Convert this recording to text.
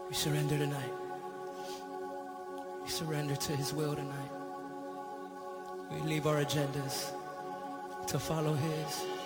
We surrender tonight. We surrender to his will tonight. We leave our agendas to follow his.